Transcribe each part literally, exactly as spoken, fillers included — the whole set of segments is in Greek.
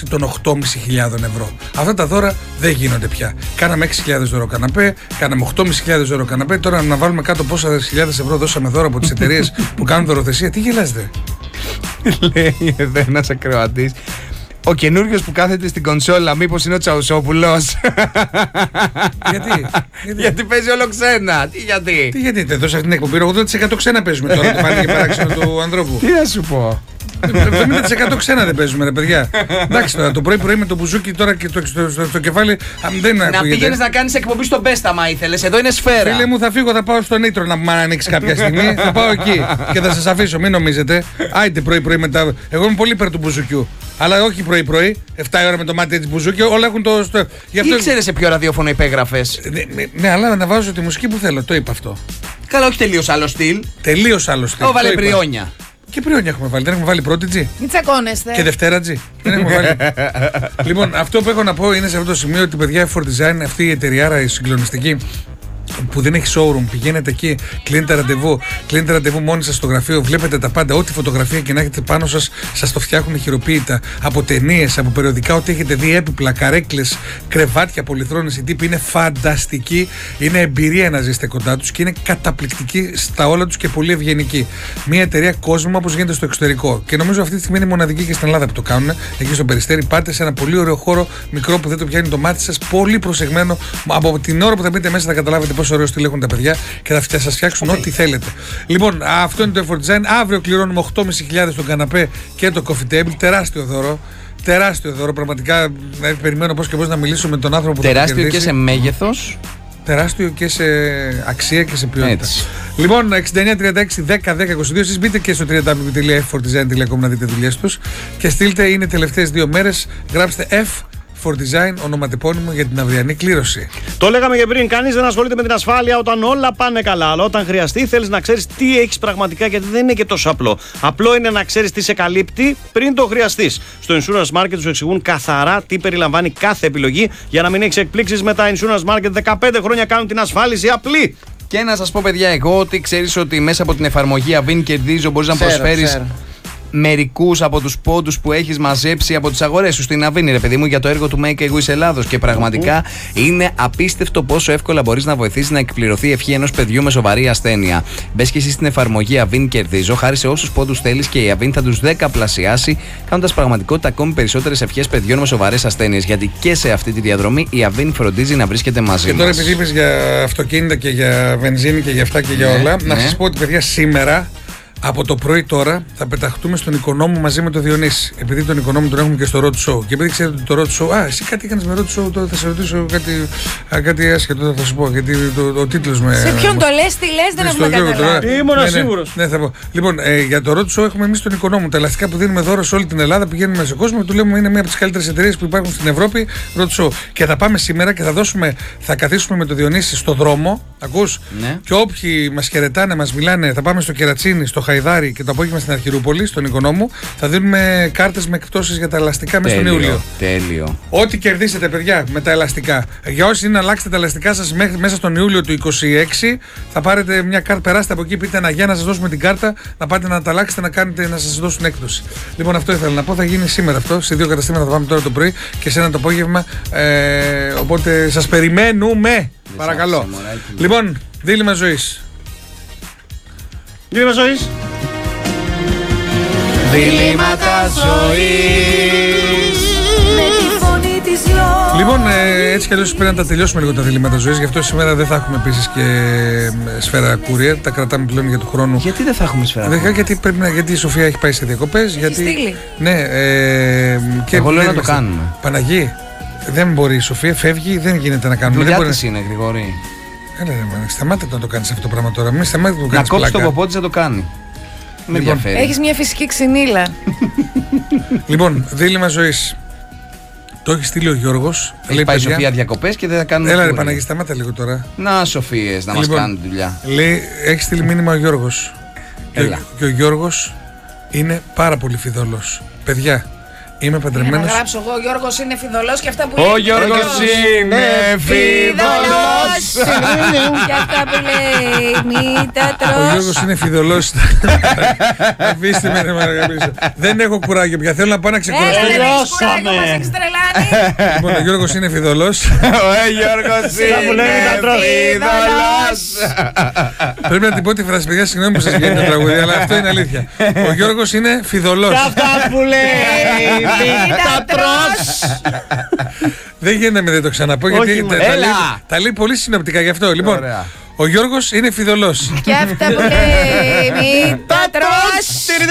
των οκτώ χιλιάδες πεντακόσια ευρώ. Αυτά τα δώρα δεν γίνονται πια. Κάναμε έξι χιλιάδες ευρώ καναπέ, κάναμε οκτώ χιλιάδες πεντακόσια ευρώ καναπέ. Τώρα να βάλουμε κάτω πόσα χιλιάδες ευρώ δώσαμε δώρα από τις εταιρείες που κάνουν δωροθεσία. Τι γελάζετε? Λέει εδώ ένας ακροατής. Ο καινούριος που κάθεται στην κονσόλα, μήπως είναι ο Τσαουσόπουλος? Γιατί? γιατί? Γιατί παίζει όλο ξένα. Τι γιατί? Τι γιατί? Εδώ σε αυτήν την εκπομπή ογδόντα τοις εκατό ξένα παίζουμε τώρα. Το φάνηκε παράξενο του ανθρώπου. Τι να σου πω. εβδομήντα τοις εκατό ξένα δεν παίζουμε, ρε παιδιά. Εντάξει τώρα, το πρωί-πρωί με το μπουζούκι τώρα και το, στο, στο, στο κεφάλι δεν είναι. Να πήγαινες να κάνεις εκπομπή στον Μπέστα, μα ήθελες. Εδώ είναι σφαίρα. Φίλε μου, θα φύγω, θα πάω στο Νίτρο να μου ανοίξει κάποια στιγμή. Θα πάω εκεί και θα σας αφήσω, μην νομίζετε. Άιτε πρωί-πρωί μετά. Εγώ είμαι πολύ υπέρ του μπουζουκιού. Αλλά όχι πρωί-πρωί, εφτά η ώρα με το μάτι έτσι μπουζούκι, όλα έχουν το. Στο... Τι αυτό... ξέρεις σε ποιο ραδιόφωνο υπέγραφες? Ναι, ναι, ναι, αλλά να βάζω τη μουσική που θέλω, το είπα αυτό. Καλά, όχι τελείως άλλο στυλ. Τελείως άλλο στυλ. Ω, βάλε πριόνια. Και πριόνια έχουμε βάλει. Δεν έχουμε βάλει πρώτη G. Μην τσακώνεστε. Και Δευτέρα G. Δεν έχουμε βάλει. Λοιπόν, αυτό που έχω να πω είναι σε αυτό το σημείο ότι παιδιά εφ φορ Design, αυτή η εταιριάρα η συγκλονιστική, που δεν έχει showroom, πηγαίνετε εκεί, κλείνετε ραντεβού, κλείνετε ραντεβού μόνοι σας στο γραφείο, βλέπετε τα πάντα, ό,τι φωτογραφία και να έχετε πάνω σας, σας το φτιάχνουν χειροποίητα, από ταινίες, από περιοδικά, ό,τι έχετε δει, έπιπλα, καρέκλες, κρεβάτια, πολυθρόνες, οι τύποι είναι φανταστικοί, είναι εμπειρία να ζήσετε κοντά τους και είναι καταπληκτικοί στα όλα τους και πολύ ευγενικοί. Μια εταιρεία κόσμο όπως γίνεται στο εξωτερικό. Και νομίζω αυτή τη στιγμή είναι μοναδική και στην Ελλάδα που το κάνουν. Εκεί στο Περιστέρι πάτε σε ένα πολύ ωραίο χώρο, μικρό που δεν το πιάνει το μάτι σας, πολύ προσεγμένο. Από την ώρα που θα μπείτε μέσα θα καταλάβετε πόσο ωραίο στυλ έχουν τα παιδιά και θα σας φτιάξουν okay. ό,τι θέλετε. Λοιπόν, αυτό είναι το εφ φορ Design. Αύριο κληρώνουμε οκτώ χιλιάδες πεντακόσια τον καναπέ και το coffee table. Τεράστιο δώρο. Τεράστιο δώρο. Πραγματικά περιμένω πώς και πώς να μιλήσω με τον άνθρωπο που τεράστιο θα το κερδίσει. Και σε μέγεθος. Τεράστιο και σε αξία και σε ποιότητα. Έτσι. Λοιπόν, εξήντα εννιά τριάντα έξι δέκα δέκα είκοσι δύο. Εσείς μπείτε και στο double-u double-u double-u τελεία εφ φορ design τελεία com να δείτε δουλειές τους και στείλτε, είναι τελευταίες δύο μέρες. Γράψτε F φορ Design, ονοματεπώνυμο για την αυριανή κλήρωση. Το λέγαμε και πριν, κανείς δεν ασχολείται με την ασφάλεια όταν όλα πάνε καλά. Αλλά όταν χρειαστεί, θέλεις να ξέρεις τι έχεις πραγματικά, γιατί δεν είναι και τόσο απλό. Απλό είναι να ξέρεις τι σε καλύπτει πριν το χρειαστείς. Στο Insurance Market σου εξηγούν καθαρά τι περιλαμβάνει κάθε επιλογή για να μην έχεις εκπλήξεις με τα Insurance Market. δεκαπέντε χρόνια κάνουν την ασφάλιση απλή. Και να σας πω, παιδιά, εγώ ότι ξέρεις ότι μέσα από την εφαρμογή Avin κερδίζω μπορείς να προσφέρεις μερικούς από τους πόντους που έχεις μαζέψει από τις αγορές σου στην Avin, ρε παιδί μου, για το έργο του Make a Wish Ελλάδος. Και πραγματικά mm-hmm. είναι απίστευτο πόσο εύκολα μπορείς να βοηθήσεις να εκπληρωθεί η ευχή ενός παιδιού με σοβαρή ασθένεια. Μπες και εσύ στην εφαρμογή Avin κερδίζω, χάρη σε όσους πόντους θέλεις και η Avin θα τους δεκαπλασιάσει, κάνοντας πραγματικότητα ακόμη περισσότερες ευχές παιδιών με σοβαρές ασθένειες. Γιατί και σε αυτή τη διαδρομή η Avin φροντίζει να βρίσκεται μαζί μας. Και τώρα, επειδή είπες για αυτοκίνητα και για βενζίνη και για αυτά και για ναι, όλα, ναι. να σας πω ότι, παιδιά, σήμερα από το πρωί τώρα θα πεταχτούμε στον Οικονόμο μαζί με τον Διονύση. Επειδή τον Οικονόμο τον έχουμε και στο Road Show. Και επειδή ξέρετε ότι το Road Show. Α, εσύ κάτι έκανες με Road Show, τώρα θα σε ρωτήσω κάτι, α, κάτι άσχετο, θα σου πω. Γιατί το, το, ο τίτλος με. Σε ποιον το λες, τι λες, δεν έχουμε καταλάβει. Ήμουν ναι, σίγουρος. Ναι, ναι, θα πω. Λοιπόν, ε, για το Road Show έχουμε εμείς τον Οικονόμο. Τα ελαστικά που δίνουμε δώρο σε όλη την Ελλάδα, πηγαίνουμε σε κόσμο και του λέμε είναι μία από τις καλύτερες εταιρείες που υπάρχουν στην Ευρώπη. Road Show. Και θα πάμε σήμερα και θα δώσουμε, θα καθίσουμε με τον Διονύση στο δρόμο. Ακούς. Ναι. Και όποιοι μας χαιρετάνε, μας μιλάνε, θα πάμε στο Κερατσίνι, στο Χαϊδάρι και το απόγευμα στην Αρχιρούπολη, στον Οικονόμου. Θα δίνουμε κάρτες με εκπτώσεις για τα ελαστικά μέσα στον Ιούλιο. Τέλειο. Ό,τι κερδίσετε, παιδιά, με τα ελαστικά. Για όσοι είναι να αλλάξετε τα ελαστικά σας μέχρι, μέσα στον Ιούλιο του είκοσι έξι, θα πάρετε μια κάρτα. Περάστε από εκεί, πείτε ένα γεια να σας δώσουμε την κάρτα, να πάτε να τα αλλάξετε, να, κάνετε, να σας δώσουν έκπτωση. Λοιπόν, αυτό ήθελα να πω. Θα γίνει σήμερα αυτό. Σε δύο καταστήματα θα πάμε τώρα το πρωί και σε ένα το απόγευμα. Ε, οπότε σας περιμένουμε. Παρακαλώ. Λοιπόν, δίλημμα ζωής. Δίλημμα ζωής. Διλήμματα ζωής. Με τη φωνή της λόγου. Λοιπόν, ε, έτσι κι αλλιώς πρέπει να τα τελειώσουμε λίγο τα διλήμματα ζωής. Γι' αυτό σήμερα δεν θα έχουμε επίσης και σφαίρα courier. Τα κρατάμε πλέον για του χρόνου. Γιατί δεν θα έχουμε σφαίρα courier? Γιατί, πρέπει να, γιατί η Σοφία έχει πάει σε διακοπές. Έχει γιατί, στείλει. Ναι, ε, και εγώ λέω να το κάνουμε. Παναγί, δεν μπορεί η Σοφία, φεύγει, δεν γίνεται να κάνουμε. Δουλειά της είναι, Γρηγόρη. Έλα, ρε, σταμάτα να το κάνεις αυτό το πράγμα τώρα. Μην σταμάτα να το κάνεις. Να κόψει το ποπό της να το κάνει. Με λοιπόν, έχεις μια φυσική ξυνήλα. Λοιπόν, δίλημμα ζωής. Το έχει στείλει ο Γιώργος. Έχει πάει η Σοφία διακοπές και δεν θα κάνουμε. Έλα, ρε Παναγί, σταμάτα λίγο τώρα. Να, Σοφίες, να λοιπόν, μας κάνουν δουλειά. Λέει, έχει στείλει μήνυμα ο Γιώργος. Έλα. Και, και ο Γιώργος είναι πάρα πολύ φιδωλός. Παιδιά, Είμαι Για να παντρεμένος. γράψω εγώ, ο Γιώργος είναι φιδωλός και αυτά που Ο λέει. Γιώργος είναι φιδωλός. Και αυτά που λέει, μη τα Ο τρως. Γιώργος είναι φιδωλός. Αφήστε με, ρε Μαργαρίσο. Δεν έχω κουράγιο πια. Θέλω να πάω να Έλα, ξεκουραστώ. δεν έχεις Τελειώσαμε. κουράγιο, μας έχεις τρελάνει. Λοιπόν, ο Γιώργος είναι φιδωλός. Ο Γιώργος που λένε τα είναι τρως. φιδωλός. Πρέπει να την πω τη φράση, παιδιά, συγγνώμη που σας βγαίνει το τραγούδι, αλλά αυτό είναι αλήθεια. Ο Γιώργος είναι φιδωλός. Και αυτά που λέει, μη τα τρως. Δεν γίνεται να μην δεν το ξαναπώ, Όχι, γιατί μα. τα, τα, Έλα. λέει, τα λέει πολύ συνοπτικά γι' αυτό. Λοιπόν, Ωραία. ο Γιώργος είναι φιδωλός. Και αυτά που λέει, μη τα τρως.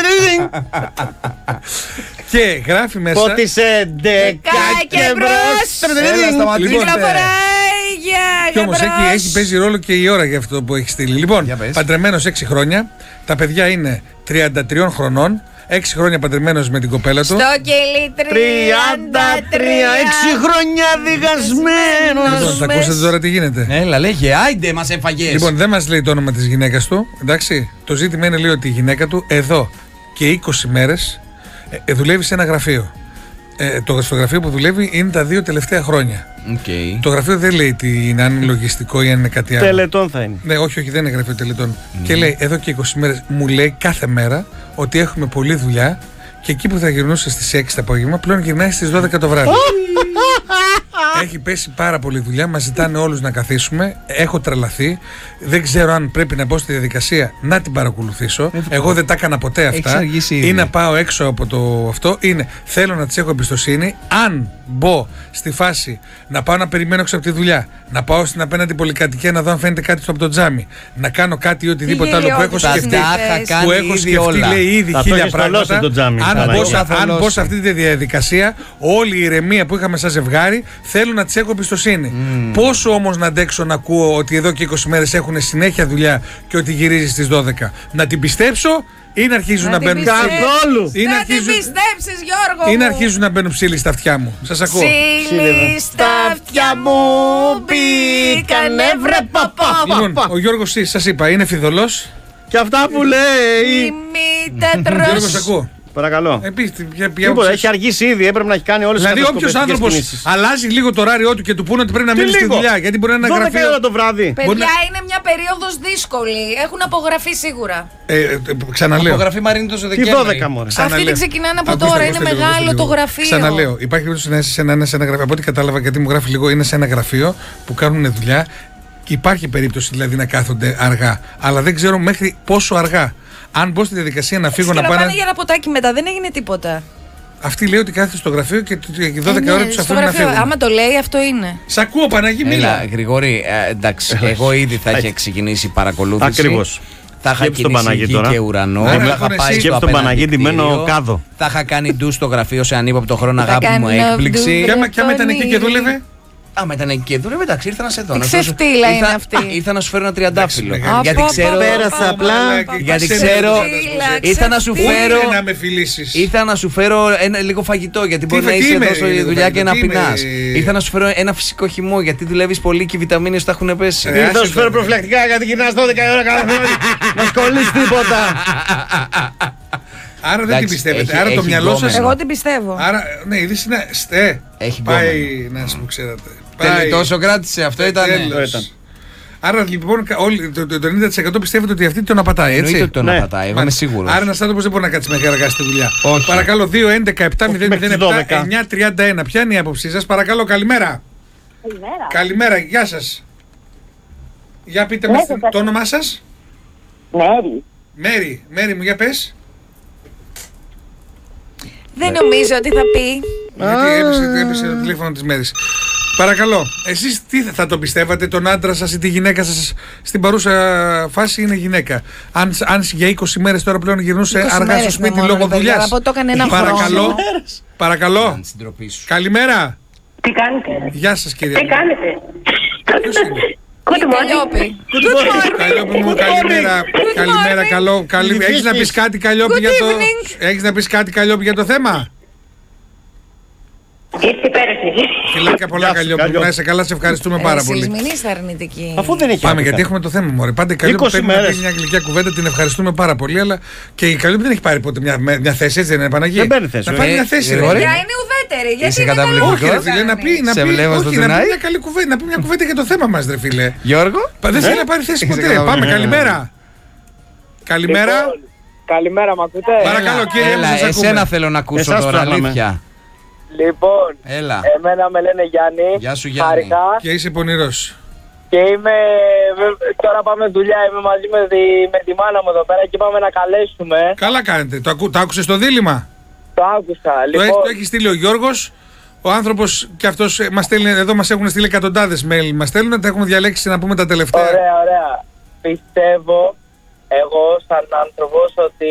Και γράφει μέσα. Πότι σε δέκα και μπρος. Έλα, σταματήστε. Κυκλοφοράει για Και όμως έχει, έχει παίζει ρόλο και η ώρα για αυτό που έχει στείλει. Λοιπόν, Για πες. παντρεμένος έξι χρόνια. Τα παιδιά είναι τριάντα τρία χρονών. έξι χρόνια παντρεμένος με την κοπέλα του. Στο κελί τριάντα τρία, έξι χρόνια διγασμένος. Λοιπόν, θα ακούσετε τώρα τι γίνεται. Έλα, λέγε, άιντε, μας έφαγες. Λοιπόν, δεν μας λέει το όνομα της γυναίκας του. Εντάξει. Το ζήτημα είναι λέει ότι η γυναίκα του εδώ και είκοσι μέρες ε, ε, δουλεύει σε ένα γραφείο. Ε, το στο γραφείο που δουλεύει είναι τα δύο τελευταία χρόνια. Οκ. Το γραφείο δεν λέει τι είναι, αν είναι λογιστικό ή αν είναι κάτι άλλο. Τελετών θα είναι. Ναι, όχι, όχι, δεν είναι γραφείο τελετών. Και λέει εδώ και είκοσι μέρες μου λέει κάθε μέρα ότι έχουμε πολλή δουλειά και εκεί που θα γυρνούσε στις έξι το απόγευμα πλέον γυρνάει στις δώδεκα το βράδυ. Έχει πέσει πάρα πολλή δουλειά, μας ζητάνε όλους να καθίσουμε. Έχω τρελαθεί. Δεν ξέρω αν πρέπει να μπω στη διαδικασία να την παρακολουθήσω. Εγώ δεν τα έκανα ποτέ Έχεις αυτά. αργήσει ήδη. Ή να πάω έξω από το αυτό. Είναι θέλω να της έχω εμπιστοσύνη. Αν μπω στη φάση να πάω να περιμένω έξω από τη δουλειά, να πάω στην απέναντι πολυκατοικία να δω αν φαίνεται κάτι στο από το τζάμι, να κάνω κάτι ή οτιδήποτε άλλο που έχω γελιότητα σκεφτεί. Τα είχα κάνει Που έχω ήδη σκεφτεί, όλα. λέει ήδη Θα το χίλια έχεις πράγματα. θολώσει το τζάμι, Αν Παναγία. μπω, σε- Θα αν μπω θολώσει. σε αυτή τη διαδικασία, όλη η ηρεμία που είχαμε σαν ζευγάρι, θέλω να της έχω εμπιστοσύνη. Πόσο όμως να αντέξω να ακούω ότι εδώ και είκοσι μέρες έχουν συνέχεια δουλειά και ότι γυρίζει στις δώδεκα. Να την πιστέψω ή να αρχίζουν να, την μπαίνουν πιστέψω. ψήλοι. Καθόλου. Ή να Να την αρχίζουν, πιστέψεις, Γιώργο ή να μου. αρχίζουν να μπαίνουν ψήλοι στα αυτιά μου. Σας ακούω. Ψήλοι στα αυτιά μου μπήκανε βρε παπά. Λοιπόν, ο Γιώργος εσύ, σας είπα, είναι φιδωλός. Και αυτά που λέει. Μη τα Γιώργος, τρως. ακούω. Παρακαλώ. Επίσης, ποια- ποια Τίποτα, άποψη έχει αργήσει ήδη, έπρεπε να έχει κάνει όλες τις Δηλαδή, όποιος κατασκοπευτικές άνθρωπος κινήσεις. αλλάζει λίγο το ωράριό του και του πούνε ότι πρέπει να Τι μείνει στη λίγο? δουλειά, γιατί μπορεί να είναι ένα δώδεκα γραφείο. ώρα το βράδυ. Μπορεί Παιδιά, να- είναι μια περίοδος δύσκολη. Έχουν απογραφεί σίγουρα. Ε, ε, ε, ξαναλέω. Απογραφή Μαρίνη τόσο Τι Δεκέμβρη. δώδεκα μωρέ. Ξαναλέω. Αυτοί δεν ξεκινάνε από Ακούστε, τώρα. ακούστε Είναι λίγο, μεγάλο ακούστε το λίγο. γραφείο. Ξαναλέω, υπάρχει περίπτωση να είσαι σε ένα, σε ένα γραφείο. Από ό,τι κατάλαβα, γιατί μου γράφει λίγο, είναι σε ένα γραφείο που κάνουν δουλειά. Υπάρχει περίπτωση δηλαδή να κάθονται αργά. Αλλά δεν ξέρω μέχρι πόσο αργά. Αν μπω στη διαδικασία να φύγω Και να να πάω. πάνε να- για ένα ποτάκι μετά. Δεν έγινε τίποτα. Αυτή λέει ότι κάθεται στο γραφείο και το- και δώδεκα Ε, ναι, ώρα του στο αφήνουν να γραφείο. φύγουν. Άμα το λέει, αυτό είναι. Σ' ακούω, Παναγί, Έλα, μίλα. Γρηγόρη, ε, εντάξει, εγώ ήδη θα είχε ξεκινήσει η παρακολούθηση. Ακριβώς. Θα είχα Σκέψου τον κινήσει Παναγί γη τώρα. και ουρανό. Άρα, Θα είχα λοιπόν, πάει εσύ- στο Σκέψου τον απέναντι Παναγί ντυμένο κτίριο. κάδο. Θα είχα κάνει ντου στο γραφείο σε ανύποπτο χρόνο, Θα αγάπη μου, κάνω έκπληξη. ντου. Και άμα, και άμα ήταν εκεί και δούλευε. Άμα ήταν εκεί και δούλευε, εντάξει, ήρθα να σε δω. Τι να σου δώσω- ξεφτύλα είναι ήρθα- αυτή. Α, Ήρθα να σου φέρω ένα τριαντάφυλλο. Εντάξει, μεγάλη. Γιατί Απα, ξέρω. πα, Πέρασα πα, απλά, πα, πα, γιατί πα, ξέρω- ξεφτύλα, ήρθα να σου ξεφτύλα. φέρω- Ούτε να με φιλήσεις. Ήρθα να σου φέρω ένα, λίγο φαγητό γιατί μπορεί φα- να τι είσαι είμαι, εδώ στη λίγο δουλειά και φαγητό, να τι είμαι, πεινά. ε, Ήρθα να σου φέρω ένα φυσικό χυμό γιατί δουλεύει πολύ και οι βιταμίνες τα έχουν πέσει. Ε, Ήρθα να άσε σου φέρω το. προφυλακτικά γιατί γυρνάς δώδεκα ώρα κάθε μέρα. Να σκολείς τίποτα. Άρα δεν την Εντάξει, πιστεύετε. έχει- Άρα το έχει μυαλό σας. γκόμενο. Εγώ την πιστεύω. Άρα, ναι, είδες είναι. Στε. Έχει Πάει να σου ξέρατε. Τελε- Πάει. Τόσο κράτησε, αυτό ήταν. Τέλος. Το ήταν. Άρα λοιπόν κα- όλοι, το, το, το ενενήντα τοις εκατό πιστεύετε ότι αυτή τον απατάει, έτσι. Εννοείται ότι τον Ναι. απατάει, εγώ είμαι Μάλιστα. σίγουρο. Άρα ένα άνθρωπο δεν μπορεί να κάτσει μέχρι αργά στη δουλειά. Όχι. Παρακαλώ, δύο έντεκα επτά μηδέν μέχρι μηδέν τις επτά δώδεκα. εννιά τριάντα ένα. Ποια είναι η άποψή σα, παρακαλώ, καλημέρα. Καλημέρα. Καλημέρα, γεια σα. Για πείτε Ναι, μα σας το όνομά σα. Μέρη. Μέρη, Μέρη μου, για πες. Δεν νομίζω ότι θα πει. Γιατί έπεσε, έπεσε το τηλέφωνο της Μέρης. Παρακαλώ, εσείς τι θα, θα το πιστεύατε, τον άντρα σας ή τη γυναίκα σας στην παρούσα φάση είναι γυναίκα. Αν, αν για είκοσι μέρες τώρα πλέον γυρνούσε είκοσι αργά μέρες στο σπίτι είναι μόνο, λόγω ρε παιδιά, δουλειάς. να πω, το έκανε ένα Παρακαλώ, χρόνο. παρακαλώ. Στην τροπή σου. Καλημέρα. Τι κάνετε. Γεια σας κυρία. Τι κάνετε. Ποιος είναι? Good morning. Καλλιόπη. Καλλιόπη μου, καλημέρα. Καλημέρα, morning. καλό. Καλή... Έχεις να πεις κάτι Καλλιόπη Good για το... evening. Έχεις να πεις κάτι Καλλιόπη για το θέμα. Είσαι υπέροχη. Φιλάκια πολλά, Καλλιόπουλο. Να είσαι καλά, σε ευχαριστούμε πάρα πολύ. Εσείς μην είστε αρνητικοί. Αφού δεν έχει. Πάμε, άδικα. γιατί έχουμε το θέμα, μωρέ. Πάντα η Καλλιόπουλο θέλει να πει μια γλυκιά κουβέντα, την ευχαριστούμε πάρα πολύ. Αλλά και η Καλλιόπουλο δεν έχει πάρει ποτέ μια, μια θέση, έτσι δεν είναι, Παναγία. Δεν παίρνει θέση. Να πάρει Ε, μια θέση, ε, ρε. ωραία. Για είναι ουδέτερη. Γιατί Είσαι είναι καταπληκτικός. καλό. Όχι, ρε φίλε, να πει, να Σε πει, βλέπω στο όχι, να πει Τουνάι. μια καλή κουβέντα, να πει μια κουβέντα για το θέμα μας, ρε φίλε. Γιώργο. Πα- Δεν θέλει να πάρει θέση Είσαι ποτέ. καλά, Πάμε, ναι. καλημέρα. Καλημέρα. Λοιπόν, καλημέρα, μ' ακούτε? Παρακαλώ, κύριε, Έλα, σας ακούμε. εσένα θέλω να ακούσω Εσάς τώρα, θέλαμε. αλήθεια. Λοιπόν, Έλα. εμένα με λένε Γιάννη. Γεια σου, Γιάννη. Χάρηκα. Και είσαι πονηρός. Και είμαι. Τώρα πάμε δουλειά. Είμαι μαζί με τη, με τη μάνα μου εδώ πέρα και πάμε να καλέσουμε. Καλά κάνετε. Το, ακού, το άκουσες το δίλημμα. Το άκουσα. Το, έχει, Λοιπόν, το έχει στείλει ο Γιώργος. Ο άνθρωπος και αυτός ε, μας στέλνει, εδώ μας έχουν στείλει εκατοντάδες mail. Μας στέλνουν, τα έχουμε διαλέξει να πούμε τα τελευταία. ωραία, ωραία. Πιστεύω εγώ, σαν άνθρωπος, ότι.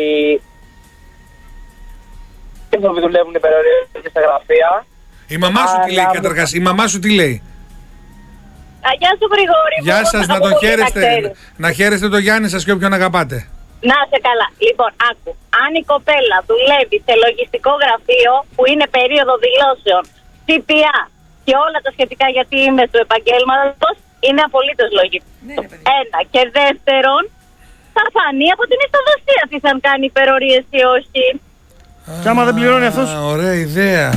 Και θα δουλεύουν οι περιορίες στα γραφεία. Η μαμά σου τι Αλλά λέει μου- καταρχάς, η μαμά σου τι λέει. Α, γεια σου Γρηγόρη. Γεια μου, σας, από να τον πολύ χαίρεστε. ξέρεις. Να χαίρεστε τον Γιάννη σας και όποιον αγαπάτε. Να είσαι καλά. Λοιπόν, άκου. Αν η κοπέλα δουλεύει σε λογιστικό γραφείο που είναι περίοδο δηλώσεων, σι πι έι και όλα τα σχετικά γιατί είμαι του επαγγέλματος, είναι απολύτως λογικό. Ναι, ρε παιδί. Ένα. Και δεύτερον, θα φανεί από την ιστοδοσία της αν κάνει υπερορίες ή όχι. Και άμα δεν πληρώνει Α, αυτός. ωραία ιδέα.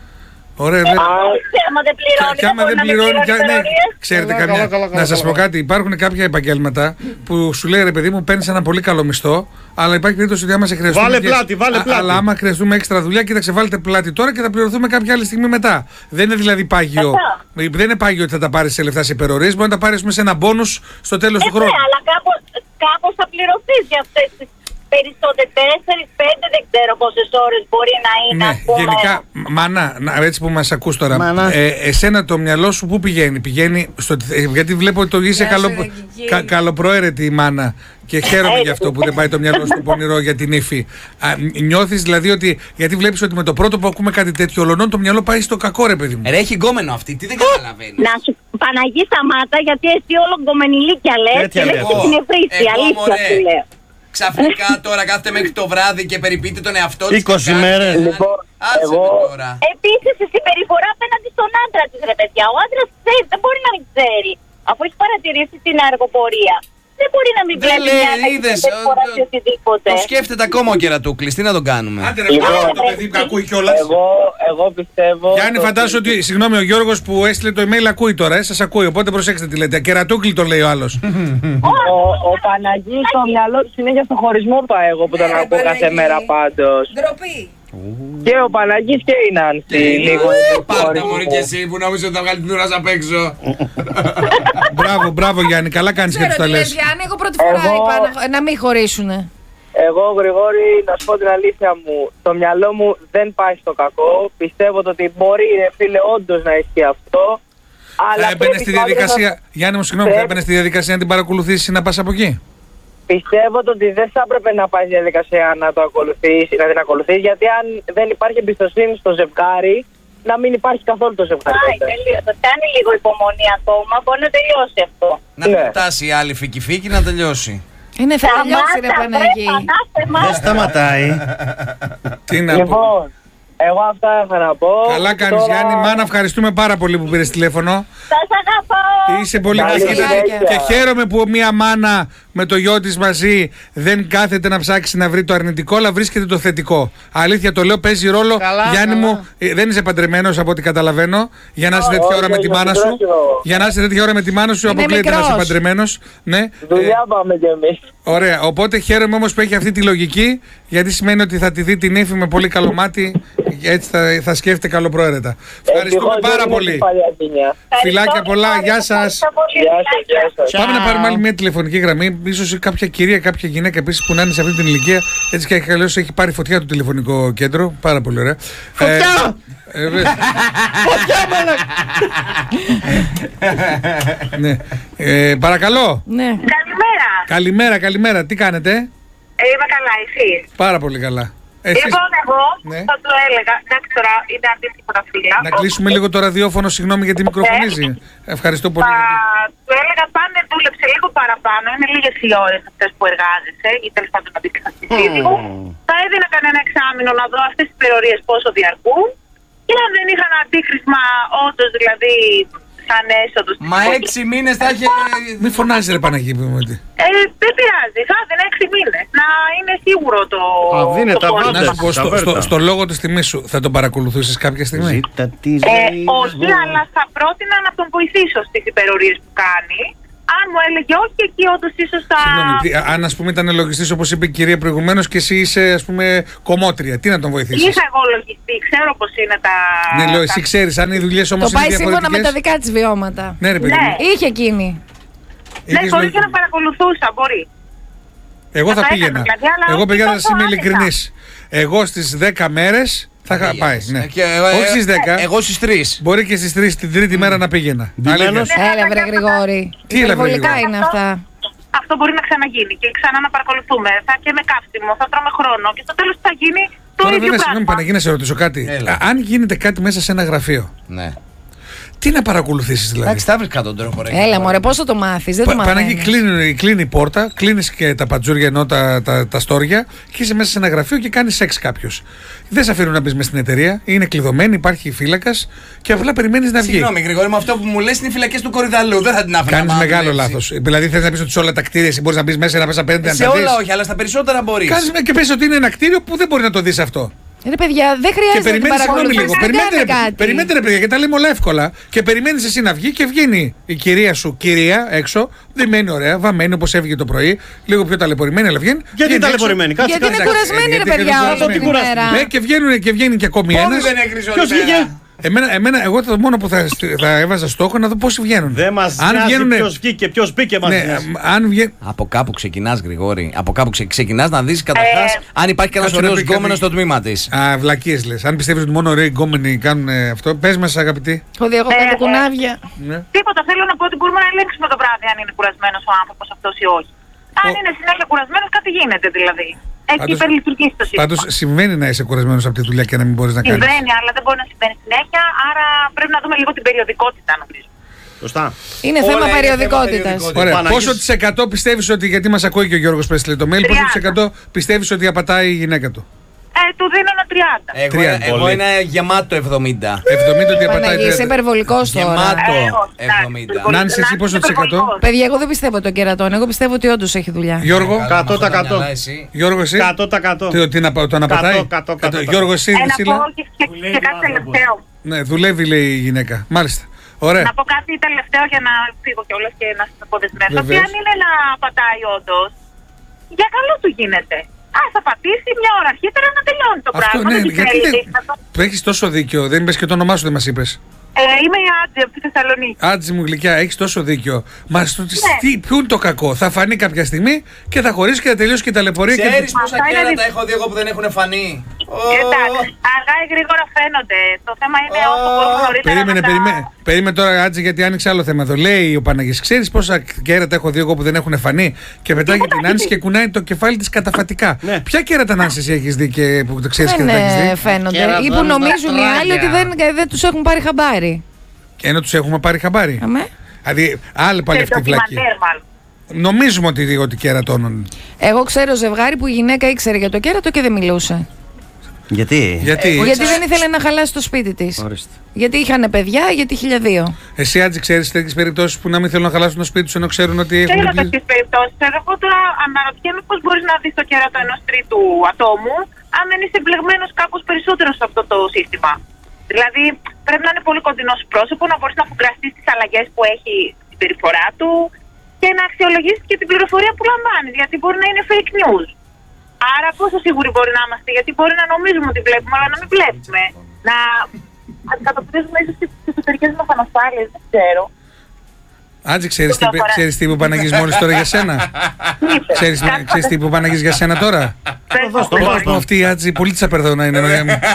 Ωραία ιδέα. Και άμα δεν πληρώνει, Και άμα μπορεί δεν να μην πληρώνει, πληρώνει και- ναι, υπερορίες. ξέρετε Καλά, καμιά. καλά, καλά, καλά, Να σας καλά. πω κάτι, υπάρχουν κάποια επαγγέλματα που σου λέει ρε παιδί μου, παίρνει ένα πολύ καλό μισθό, αλλά υπάρχει περίπτωση ότι άμα σε χρειαστούμε. Βάλε και- πλάτη, βάλε Α- πλάτη. Αλλά άμα χρειαστούμε έξτρα δουλειά, κοίταξε, βάλτε πλάτη τώρα και θα πληρωθούμε κάποια άλλη στιγμή μετά. Δεν είναι δηλαδή πάγιο. Αυτά. Δεν είναι πάγιο ότι θα τα πάρει σε λεφτά σε υπερορίες, μπορεί να τα πάρει σε ένα μπόνους στο τέλος Ε, του χρόνου. ναι, αλλά κάπως, κάπως θα πληρωθείς για αυτές τις περισσότερες τέσσερις πέντε, δεν ξέρω πόσες ώρες μπορεί να είναι. Ναι, ας πούμε. γενικά, μάνα, να- έτσι που μας ακούς τώρα, Μάνα. ε, εσένα το μυαλό σου πού πηγαίνει, πηγαίνει στο, ε, γιατί βλέπω ότι το είσαι Γεια καλο, σου, Ραγική. κα, καλοπροαίρετη η μάνα και χαίρομαι Έτσι. γι' αυτό που δεν πάει το μυαλό στο πονηρό για την ύφη. Α, νιώθεις δηλαδή ότι, γιατί βλέπεις ότι με το πρώτο που ακούμε κάτι τέτοιο ολονών το μυαλό πάει στο κακό ρε παιδί μου. Ρε, έχει γκόμενο αυτή, τι δεν καταλαβαίνει. Να σου Παναγί σταμάτα γιατί εσύ όλο γκομενιλίκια λες Τέτοια και λέει λες αυτό. και την ευρύση, Εγώ, αλήθεια μωρέ. σου λέω. Ξαφνικά τώρα κάθεται μέχρι το βράδυ και περιποιείται τον εαυτό της. είκοσι και κάνει- μέρες. Λοιπόν, Άσε εγώ- με τώρα. Επίσης η συμπεριφορά απέναντι στον άντρα της ρε παιδιά. Ο άντρας ξέρει, δεν μπορεί να μην ξέρει. Αφού έχει παρατηρήσει την αργοπορία. Δεν μπορεί να μην Δεν βλέπει λέει, μια τέτοια είδες, συμπεριφορά ο- σε οτιδήποτε. Το σκέφτεται ακόμα ο Κερατούκλης, τι να τον κάνουμε. Άντε ρε Λοιπόν, το παιδί που ακούει κιόλας. Εγώ, εγώ πιστεύω. Γιάννη, ότι- φαντάσου ότι, συγγνώμη, ο Γιώργος που έστειλε το email ακούει τώρα, ε, σας ακούει, οπότε προσέξτε τι λέτε. Κερατούκλι το λέει ο άλλος. Ο, ο Παναγής στο μυαλό του συνέχεια στο χωρισμό πάει εγώ που τον Ναι, ρε, ακούω κάθε Παναγί. μέρα πάντως. Ντροπή. Και ο Παναγής και η Νάνση. Λίγο Πάρτα μωρή και εσύ που νόμιζε ότι θα βγάλει την ουρά απ' έξω. Μπράβο, μπράβο Γιάννη, καλά κάνεις και Ξέρω τους τα τι λες λες. Γιάννη, εγώ πρώτη φορά Εγώ- είπα να, να μην χωρίσουνε. Εγώ, Γρηγόρη, να σου πω την αλήθεια μου, το μυαλό μου δεν πάει στο κακό. Πιστεύω το ότι μπορεί, ρε φίλε, όντως να ισχύει αυτό. Αλλά Θα έμπαινε πρέπει στη κάποιος διαδικασία, να- Γιάννη μου, συγγνώμη, θα Πρέπει- έμπαινε στη διαδικασία να την παρακολουθήσει να πας από εκεί. Πιστεύω το ότι δεν θα έπρεπε να πάει στη διαδικασία να το ακολουθήσει, να την ακολουθήσει, γιατί αν δεν υπάρχει εμπιστοσύνη στο ζευγάρι, να μην υπάρχει καθόλου το ζευγάρι. Πάει, τελείωσε. Κάνει λίγο υπομονή ακόμα, μπορεί να τελειώσει αυτό. Να Ναι. φτάσει η άλλη φίκη φίκη να τελειώσει. Είναι θα τελειώσει ρε Παναγί. Δεν σταματάει. Τι να πω. Λοιπόν, εγώ αυτά θα να πω. Καλά κάνεις Τώρα- Γιάννη, μάνα, ευχαριστούμε πάρα πολύ που πήρες τηλέφωνο. Σας αγαπάω. Είσαι πολύ Καλή καλή συνέχεια. και χαίρομαι που μια μάνα με το γιο της μαζί δεν κάθεται να ψάξει να βρει το αρνητικό, αλλά βρίσκεται το θετικό. Αλήθεια το λέω, παίζει ρόλο. Καλά, Γιάννη καλά. μου, ε, δεν είσαι παντρεμένος από ό,τι καταλαβαίνω. Για να είσαι Όχι, τέτοια ώρα με όχι, τη μάνα όχι, σου. όχι, όχι. Για να είσαι τέτοια ώρα με τη μάνα σου, Είναι αποκλείεται να είσαι μικρός. παντρεμένος. Ναι. Δουλειά πάμε κι εμείς. Ωραία. Οπότε χαίρομαι όμως που έχει αυτή τη λογική, γιατί σημαίνει ότι θα τη δει την ύφη με πολύ καλό μάτι. Έτσι θα, θα σκέφτεται καλοπροαίρετα. Ευχαριστούμε Ευτυχώς πάρα δεν είναι πολύ. της παλιάς γενιάς. Φιλάκια πολλά, γεια σας. Ευχαριστώ πολύ. Γεια σας, γεια σας. Πάμε να πάρουμε άλλη μια τηλεφωνική γραμμή. Ίσως κάποια κυρία, κάποια γυναίκα επίσης που να είναι σε αυτή την ηλικία. Έτσι και καλώς έχει πάρει φωτιά το τηλεφωνικό κέντρο. Πάρα πολύ ωραία. Φωτιά! Ε, ε, βέβαια. Ναι. Ε, παρακαλώ. Ναι. Καλημέρα. Καλημέρα, καλημέρα. Τι κάνετε? Ε, είμαι καλά, εσείς. Πάρα πολύ καλά. Εσείς. Λοιπόν, εγώ Ναι. θα το έλεγα. Εντάξει, τώρα είναι αντίστοιχο τα φύλλα. Να κλείσουμε λίγο το ραδιόφωνο, συγγνώμη γιατί μικροφωνίζει. Ευχαριστώ πολύ. Θα γιατί- του έλεγα πάνε, δούλεψε λίγο παραπάνω. Είναι λίγες οι ώρες αυτές που εργάζεσαι ή τέλος πάντων να μπήκε στα σπίτι μου. Θα έδινα κανένα εξάμηνο να δω αυτές τις περιορίες πόσο διαρκούν Και αν δεν είχαν αντίκρισμα, όντως δηλαδή σαν έσοδο. Μα έξι μήνες θα είχε. Μη φωνάζει ρε Παναγίπη μου. Ε, δεν πειράζει, θα έδινε έξι μήνες. Να είναι σίγουρο το. Α, δίνε τα πόστιμο. βάτα. Να σου πω, στο, Ταβέρτα. στο, στο λόγο της τιμής σου, θα τον παρακολουθούσες κάποια στιγμή? Ζήτα της Ε, ζωής όχι, μου. αλλά θα πρότεινα να τον βοηθήσω στις υπερορίες που κάνει. Αν μου έλεγε όχι, εκεί όντως ίσως θα. Συγγνώμη, τι- αν ας πούμε ήταν λογιστής όπως είπε η κυρία προηγουμένως και εσύ είσαι ας πούμε κομμότρια, τι να τον βοηθήσεις? Είχα εγώ λογιστή, ξέρω πώς είναι τα. Ναι, λέω, τα- εσύ ξέρεις, αν οι δουλειές Το όμως είναι πάει σύμφωνα με διαφορετικές. τα δικά της βιώματα. Ναι, ρε παιδί Ναι. μου. Είχε εκείνη. Ναι, Είχες μπορεί λογ- και να παρακολουθούσα, μπορεί. Εγώ θα θα το πήγαινα. έκανα, δηλαδή, αλλά Εγώ όχι παιδιά θα τόσο είμαι άνετα. ειλικρινής. Εγώ στις δέκα μέρες θα είχα πάει. Ναι. Και, ε, Όχι στις δέκα. Εγώ στις τρεις. Μπορεί και στις τρεις την τρίτη μέρα να πήγαινα. Ντυμένος. Αλήθεια. Έλα βρε Γρηγόρη. Τι έλα, βρε, Υπερβολικά Γρηγόρη? είναι αυτά. Αυτό μπορεί να ξαναγίνει και ξανά να παρακολουθούμε. Θα και με καύσιμο, θα τρώμε χρόνο και στο τέλος θα γίνει το Τώρα ίδιο βέβαια, συγγνώμη πράγμα. Παναγία, να σε ρωτήσω κάτι. Έλα. Α, Αν γίνεται κάτι μέσα σε ένα γραφείο, Ναι. τι να παρακολουθήσεις δηλαδή? Εντάξει, θα βρεις τον τρόπο. ρε. Έλα μωρέ, πώς θα το μάθεις, δεν το Πα- Παναγί, μαθαίνεις. κλείνει, κλείνει η πόρτα, κλείνει και τα πατζούρια ενώ τα, τα, τα στόρια και είσαι μέσα σε ένα γραφείο και κάνει σεξ κάποιο. Δεν σε αφήνουν να μπει μέσα στην εταιρεία, είναι κλειδωμένη, υπάρχει φύλακα και απλά περιμένει να βγει. Συγγνώμη, Γρηγόρη, με αυτό που μου λες είναι οι φυλακές του Κορυδαλού. Δεν θα την άφηνα. Κάνει να μεγάλο δουλέψει. λάθο. Δηλαδή θε να πει ότι σε όλα τα κτίρια εσύ μπορεί να μπει μέσα να πα απέναντι να Σε τα δεις. όλα όχι, αλλά στα περισσότερα μπορείς. Κάνεις και πες ότι είναι ένα κτίριο που δεν μπορεί να το δει αυτό. Ρε παιδιά, δεν Και χρειάζεται να την περιμένει, συγγνώμη λίγο. παρακολουθείς, δεν Περιμένετε, κάνει ρε, κάτι. περιμένετε, ρε παιδιά, γιατί τα λέμε όλα εύκολα. Και περιμένει εσύ να βγει και βγαίνει η κυρία σου, κυρία έξω, δεμένη ωραία, βαμμένη όπως έβγε το πρωί, λίγο πιο ταλαιπωρημένη, αλλά βγαίνει. Γιατί βγαίνει ταλαιπωρημένη, έξω. κάτσε, Γιατί είναι κάτσε. κουρασμένη ρε γιατί παιδιά είναι όλη την κουρασμένη. ημέρα. Ναι, και, βγαίνουν, και βγαίνει και ακόμη Πόνοι ένα. δεν έκρυζε όλη Ποιος μέρα. βγήκε? Εμένα, εμένα, εγώ το μόνο που θα, θα έβαζα στόχο να δω πόσοι βγαίνουν. Δεν μας Αν νοιάζει βγαίνουνε- ποιος βγήκε, ποιος μπήκε μας Ναι, νοιάζει. αν βγαίνει. Από κάπου ξεκινάς, Γρηγόρη. Από κάπου ξε... ξεκινάς να δεις καταρχάς Ε, αν υπάρχει κανένας κάτσε να ωραίος πει κάτι. γκόμενος στο τμήμα της. Α, βλακίες λες. Αν πιστεύεις ότι μόνο ωραίοι γκόμενοι κάνουν ε, αυτό, πες μας αγαπητή. Έχω δει εγώ Ε, κάτι ε. κουνάβια. Ναι. Τίποτα, θέλω να πω ότι μπορούμε να ελέγξουμε το βράδυ αν είναι κουρασμένος ο άνθρωπος αυτός ή όχι. Αν Ο- είναι συνέχεια κουρασμένος, κάτι γίνεται δηλαδή. Έχει Πάντως- υπερλειτουργήσει το σύστημα. Πάντως συμβαίνει να είσαι κουρασμένος από τη δουλειά και να μην μπορείς να κάνεις. Συμβαίνει, αλλά δεν μπορεί να συμβαίνει συνέχεια, άρα πρέπει να δούμε λίγο την περιοδικότητα, νομίζω. Σωστά. Είναι Όλα θέμα είναι περιοδικότητας. θέμα περιοδικότητας. Ωραία. Παναγής. Πόσο της εκατό πιστεύεις ότι, γιατί μας ακούει και ο Γιώργος Πρέσλε το mail, πόσο της εκατό πιστεύεις ότι απατάει η γυναίκα του? Ε, του δίνω ένα τριάντα. Εγώ, Τριάντα. εγώ Πολύ. είναι γεμάτο εβδομήντα. εβδομήντα ότι απατάει Παναγία, είσαι τριάντα. υπερβολικός τώρα. Γεμάτο. Ε, όχι, εντάξει, εβδομήντα. υπερβολικός. Νάνση, εσύ πόσο της εκατό? Υπερβολικός. Παιδιά, εγώ δεν πιστεύω τον κερατόν. Εγώ πιστεύω ότι όντως έχει δουλειά. Γιώργο, Καλά, Κάτω με τα αυτά κάτω. μυαλά εσύ. Γιώργο εσύ. Κάτω τα κάτω. Τι, ότι να, το να πατάει. Κάτω, κάτω, κάτω. Γιώργο εσύ, Ε, να πω Δυσίλα. και, και, και κάτι τελευταίο. Ναι, δουλεύει λέει η γυναίκα. Μάλιστα. Ωραία. Να πω κάτι τελευταίο για να φύγω κιόλας και να σας αποδεσμεύσω. Ότι Βεβαίως. αν είναι να πατάει όντως, για καλό του γίνεται. Α, θα πατήσει μια ώρα αρχίτερα να τελειώνει το Αυτό πράγμα. ναι, δεν γιατί θέλει, δεν. να το- Του έχεις τόσο δίκιο. Δεν είπες και το όνομά σου, δεν μας είπες. Ε, είμαι η Άτζη από τη Θεσσαλονίκη. Άτζη μου γλυκιά, έχεις τόσο δίκιο. Μα στο, Ναι. τι, ποιο είναι το κακό. Θα φανεί κάποια στιγμή και θα χωρίσει και θα τελειώσει και η ταλαιπωρία. Και... Ξέρεις πόσα Αυτά είναι κέρατα δι- έχω δει εγώ που δεν έχουν φανεί. Ω. Εντάξει, αργά ή γρήγορα φαίνονται. Το θέμα είναι Ω, όσο μπορούμε νωρίτερα Περίμενε, να τα- περίμενε. Περίμενε τώρα, Άτζη, γιατί άνοιξε άλλο θέμα εδώ. Λέει ο Παναγής, ξέρεις πόσα κέρατα έχω δει εγώ που δεν έχουν φανεί? Και πετάγει Τίποτα, την Άνση όχι. και κουνάει το κεφάλι της καταφατικά. Ναι. Ποια κέρατα, Νάνση, εσύ έχεις δει και που το ξέρεις και Δεν δεν τα έχεις ε, δει? φαίνονται. Κερατόν Ή που νομίζουν οι άλλοι ότι μπαστράγια. δεν, δεν τους έχουν πάρει χαμπάρι. Και ενώ τους έχουμε πάρει χαμπάρι. Αμέ. Δηλαδή, άλλη πάλι σε αυτή η βλακία. ντοκιμαντέρ, μάλλον. Νομίζουμε ότι, ότι κερατώνουν. Εγώ ξέρω ζευγάρι που η γυναίκα ήξερε για το κέρατο και δεν μιλούσε. Γιατί? Γιατί, Γιατί δεν ήθελε να χαλάσει το σπίτι τη. Ορίστε. Γιατί είχαν παιδιά, γιατί χίλια δύο. εσύ, Άτζη, ξέρεις τέτοιες περιπτώσεις που να μην θέλουν να χαλάσουν το σπίτι τους ενώ ξέρουν ότι έχουν. Ξέρω κλείσει- τέτοιες περιπτώσεις. Εγώ τώρα αναρωτιέμαι πώς μπορείς να δεις το κέρατο ενός τρίτου ατόμου αν δεν είσαι εμπλεγμένος κάπως περισσότερο σε αυτό το σύστημα. Δηλαδή πρέπει να είναι πολύ κοντινό σου πρόσωπο, να μπορείς να φουγκραστείς τις αλλαγές που έχει στην περιφορά του και να αξιολογήσεις και την πληροφορία που λαμβάνεις, γιατί μπορεί να είναι fake news. Άρα πόσο σίγουροι μπορεί να είμαστε, γιατί μπορεί να νομίζουμε ότι βλέπουμε, αλλά να μην βλέπουμε. Να αντικατοπτρίζουμε ίσως τις εσωτερικές μας ανασφάλειες, δεν ξέρω. Άτζη, ξέρεις τι, Τούτο αφορά. ξέρεις τι είπε ο Παναγής μόλις τώρα για σένα? Ξέρεις, ξέρεις τι είπε ο Παναγής για σένα τώρα? Πες δώσ' το, μου, δώσ' Πω, αυτή η Άτζη πολύ τσαπερδόνα είναι. ωραία μου.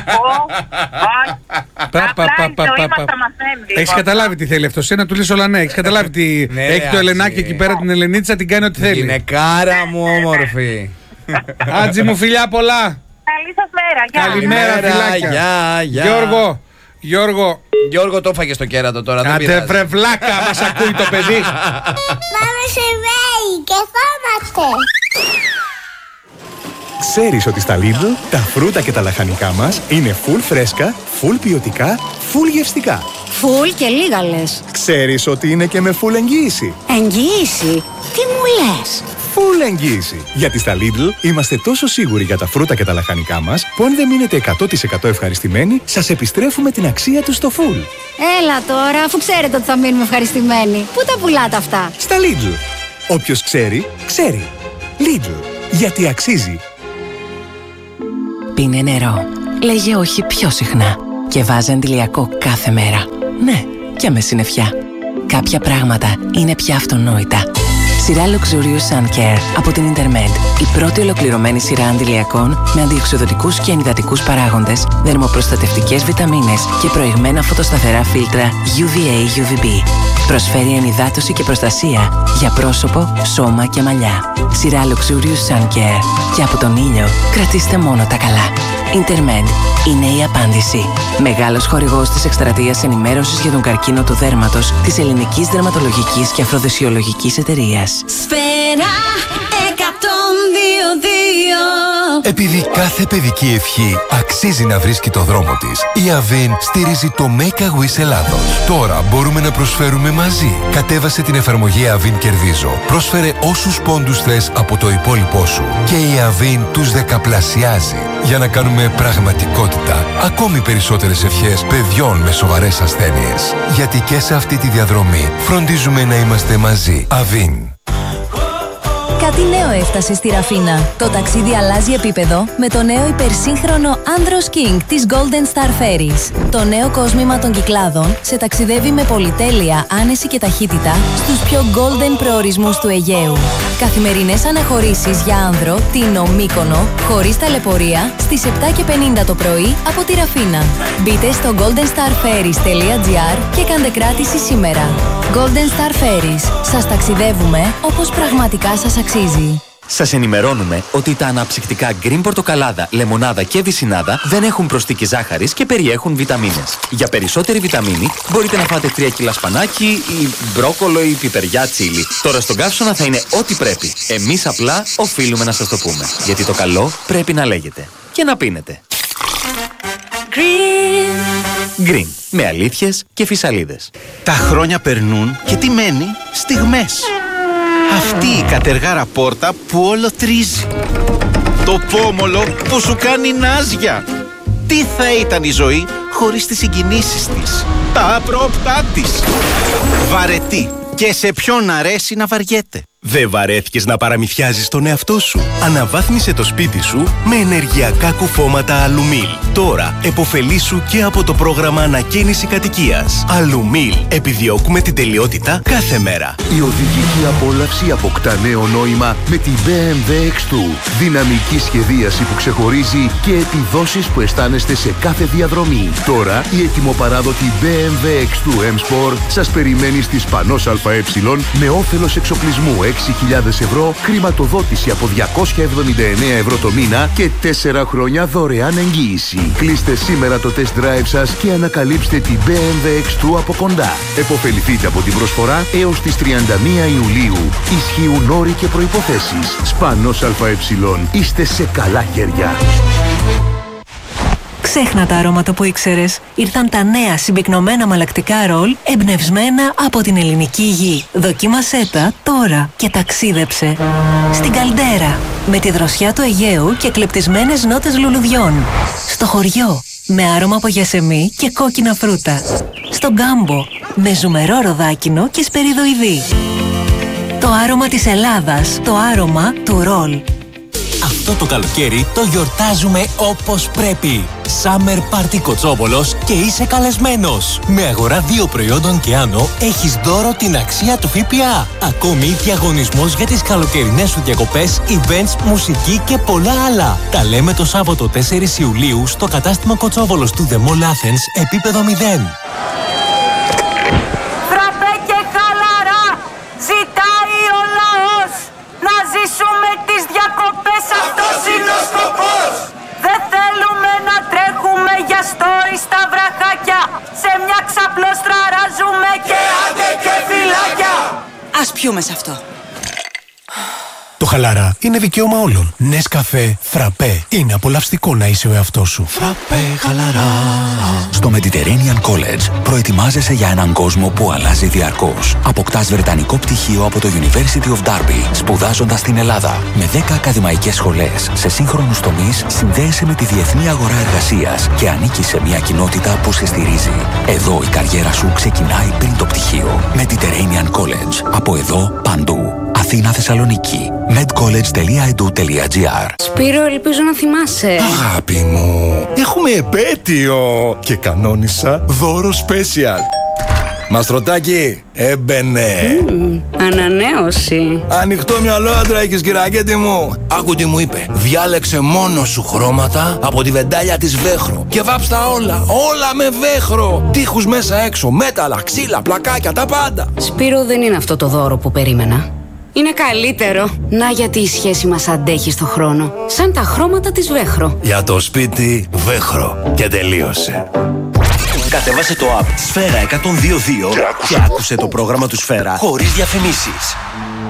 Πα, πα, πα, πα, πα, πα. Έχεις καταλάβει τι θέλει αυτό. Σένα του λες όλα ναι. Έχεις καταλάβει τι. Ναι, Έχει το Άτζη. Ελενάκι εκεί πέρα, την Ελενίτσα, την κάνει ό,τι θέλει. Γυναικάρα μου όμορφη. Άτζη μου, φιλιά πολλά. Καλή σας μέρα. Γεια. Καλημέρα, φιλάκια. Γεια, γεια. Γιώργο, Γιώργο. Γιώργο, το έφαγε στο κέρατο τώρα. Δεν Άντε πειράζει. βρε βλάκα, μας ακούει το παιδί. Πάμε σε βέη και φόμαστε. Ξέρεις ότι στα Lidl τα φρούτα και τα λαχανικά μας είναι full φρέσκα, full ποιοτικά, full γευστικά. Φουλ και λίγα λες. Ξέρεις ότι είναι και με full εγγύηση. Εγγύηση? Τι μου λες? Full εγγύηση. Γιατί στα Lidl είμαστε τόσο σίγουροι για τα φρούτα και τα λαχανικά μας που αν δεν μείνετε εκατό τοις εκατό ευχαριστημένοι, σας επιστρέφουμε την αξία τους στο full. Έλα τώρα, αφού ξέρετε ότι θα μείνουμε ευχαριστημένοι. Πού τα πουλάτε αυτά? Στα Lidl. Όποιος ξέρει, ξέρει. Lidl. Γιατί αξίζει. Πίνε νερό. Λέγε όχι πιο συχνά. Και βάζε αντιλιακό κάθε μέρα. Ναι, και με συννεφιά. Κάποια πράγματα είναι πια αυτονόητα. Σειρά Luxurious Sun Care από την Intermed. Η πρώτη ολοκληρωμένη σειρά αντιλιακών με αντιοξυδοτικούς και ενυδατικούς παράγοντες, δερμοπροστατευτικές βιταμίνες και προηγμένα φωτοσταθερά φίλτρα γιου βι έι γιου βι μπι. Προσφέρει ενυδάτωση και προστασία για πρόσωπο, σώμα και μαλλιά. Σειρά Luxurious Sun Care. Και από τον ήλιο κρατήστε μόνο τα καλά. Intermed είναι η απάντηση. Μεγάλος χορηγός της εκστρατείας ενημέρωσης για τον καρκίνο του δέρματος της Ελληνικής Δερματολογικής και Αφροδεσιολογικής Εταιρείας. Σφαίρα εκατόν δύο δύο. Επειδή κάθε παιδική ευχή αξίζει να βρίσκει το δρόμο της, η Avin στηρίζει το Make a Wish Ελλάδος. Τώρα μπορούμε να προσφέρουμε μαζί. Κατέβασε την εφαρμογή Avin Κερδίζω. Πρόσφερε όσους πόντους θες από το υπόλοιπό σου. Και η Avin τους δεκαπλασιάζει. Για να κάνουμε πραγματικότητα ακόμη περισσότερες ευχές παιδιών με σοβαρές ασθένειες. Γιατί και σε αυτή τη διαδρομή φροντίζουμε να είμαστε μαζί. Avin. Κάτι νέο έφτασε στη Ραφίνα. Το ταξίδι αλλάζει επίπεδο με το νέο υπερσύγχρονο Andros King της Golden Star Ferries. Το νέο κόσμημα των Κυκλάδων σε ταξιδεύει με πολυτέλεια, άνεση και ταχύτητα στους πιο golden προορισμούς του Αιγαίου. Καθημερινές αναχωρήσεις για άνδρο, Τίνο, Μύκονο, χωρίς ταλαιπωρία, στις επτά και πενήντα το πρωί από τη Ραφίνα. Μπείτε στο golden star ferries τελεία τζι άρ και κάντε κράτηση σήμερα. Golden Star Ferries. Σας ταξιδεύουμε όπως πραγματικά σας αξίζει. Σας ενημερώνουμε ότι τα αναψυκτικά Green Πορτοκαλάδα, Λεμονάδα και Βυσσινάδα δεν έχουν προσθήκη ζάχαρης και περιέχουν βιταμίνες. Για περισσότερη βιταμίνη μπορείτε να φάτε τρία κιλά σπανάκι ή μπρόκολο ή πιπεριά τσίλι. Τώρα στον καύσωνα θα είναι ό,τι πρέπει. Εμείς απλά οφείλουμε να σας το πούμε. Γιατί το καλό πρέπει να λέγεται. Και να πίνετε. Green. Green. Με αλήθειες και φυσαλίδες. Τα χρόνια περνούν και τι μένει? Στιγμές. Αυτή η κατεργάρα πόρτα που όλο τρίζει. Το πόμολο που σου κάνει νάζια. Τι θα ήταν η ζωή χωρίς τις συγκινήσεις της, τα απρόπτά της. Βαρετή. Και σε ποιον αρέσει να βαριέται. Δεν βαρέθηκες να παραμυθιάζεις τον εαυτό σου? Αναβάθμισε το σπίτι σου με ενεργειακά κουφώματα Αλουμίλ. Τώρα επωφελήσου και από το πρόγραμμα ανακαίνιση κατοικίας. Αλουμίλ. Επιδιώκουμε την τελειότητα κάθε μέρα. Η οδηγική απόλαυση αποκτά νέο νόημα με την μπι εμ ντάμπλιου εξ δύο. Δυναμική σχεδίαση που ξεχωρίζει και επιδόσεις που αισθάνεστε σε κάθε διαδρομή. Τώρα η ετοιμοπαράδοτη μπι εμ ντάμπλιου εξ δύο M Sport σας περιμένει στη Σπανός ΑΕ με όφελος εξοπλισμού έξι χιλιάδες ευρώ, χρηματοδότηση από διακόσια εβδομήντα εννέα ευρώ το μήνα και τέσσερα χρόνια δωρεάν εγγύηση. Κλείστε σήμερα το test drive σας και ανακαλύψτε την μπι εμ ντάμπλιου εξ δύο από κοντά. Εποφεληθείτε από την προσφορά έως τις τριάντα μία Ιουλίου. Ισχύουν όροι και προϋποθέσεις. Σπανός ΑΕ. Είστε σε καλά χέρια. Ξέχνα τα αρώματα που ήξερες. Ήρθαν τα νέα συμπυκνωμένα μαλακτικά ρολ εμπνευσμένα από την ελληνική γη. Δοκίμασέ τα τώρα και ταξίδεψε στην Καλντέρα με τη δροσιά του Αιγαίου και κλεπτισμένες νότες λουλουδιών. Στο χωριό με άρωμα από γιασεμί και κόκκινα φρούτα. Στον Κάμπο με ζουμερό ροδάκινο και σπεριδοειδή. Το άρωμα της Ελλάδας, το άρωμα του ρολ. Αυτό το καλοκαίρι το γιορτάζουμε όπως πρέπει. Summer Party Κοτσόβολος και είσαι καλεσμένος. Με αγορά δύο προϊόντων και άνω έχεις δώρο την αξία του ΦΠΑ. Ακόμη διαγωνισμός για τις καλοκαιρινές σου διακοπές, events, μουσική και πολλά άλλα. Τα λέμε το Σάββατο τέσσερις Ιουλίου στο κατάστημα Κοτσόβολος του The Mall Athens, επίπεδο μηδέν. Φραπέ και χαλαρά ζητάει ο λαός. Να ζήσουμε τις διακοπές, αυτός είναι ο σκοπός. Δεν θέλουμε να τρέχουμε για story στα βραχάκια. Σε μια ξαπλώστρα ράζουμε και άντε και φυλάκια. Ας πιούμε σε αυτό. Το χαλαρά είναι δικαίωμα όλων. Νεσκαφέ, φραπέ. Είναι απολαυστικό να είσαι ο εαυτός σου. Φραπέ χαλαρά. Στο Mediterranean College προετοιμάζεσαι για έναν κόσμο που αλλάζει διαρκώς. Αποκτάς βρετανικό πτυχίο από το University of Derby, σπουδάζοντας στην Ελλάδα. Με δέκα ακαδημαϊκές σχολές σε σύγχρονους τομείς, συνδέεσαι με τη διεθνή αγορά εργασίας και ανήκεις σε μια κοινότητα που σε στηρίζει. Εδώ η καριέρα σου ξεκινάει πριν το πτυχίο. Mediterranean College. Από εδώ παντού. Αθήνα, Θεσσαλονίκη. medcollege.edu.gr. Σπύρο, ελπίζω να θυμάσαι. Αγάπη μου, έχουμε επέτειο και κανόνισα δώρο special. Μαστρωτάκι, έμπαινε. Mm, ανανέωση. Ανοιχτό μυαλό άντρα έχεις, κυρακέτη μου. Άκου τι μου είπε. Διάλεξε μόνο σου χρώματα από τη βεντάλια της Βέχρο και βάψτα όλα, όλα με Βέχρο. Τείχους μέσα έξω, μέταλλα, ξύλα, πλακάκια, τα πάντα. Σπύρο, δεν είναι αυτό το δώρο που περίμενα. Είναι καλύτερο. Να γιατί η σχέση μας αντέχει στο χρόνο. Σαν τα χρώματα της Βέχρο. Για το σπίτι Βέχρο. Και τελείωσε. Κατέβασε το app Σφαίρα εκατόν δύο δύο και άκουσε το πρόγραμμα του Σφαίρα χωρίς διαφημίσεις.